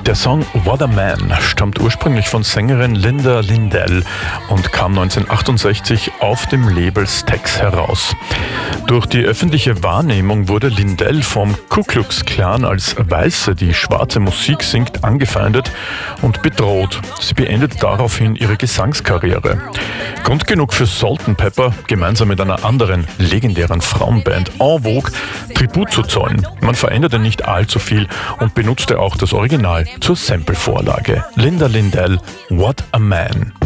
Der Song What a Man stammt ursprünglich von Sängerin Linda Lindell und kam 1968 auf dem Label Stax heraus. Durch die öffentliche Wahrnehmung wurde Lindell vom Ku Klux Klan als Weiße, die schwarze Musik singt, angefeindet und bedroht. Sie beendet daraufhin ihre Gesangskarriere. Grund genug für Salt-N-Pepa, gemeinsam mit einer anderen legendären Frauenband En Vogue Tribut zu zollen. Man veränderte nicht allzu viel und benutzte auch das Original zur Sample-Vorlage. Linda Lindell, What a Man.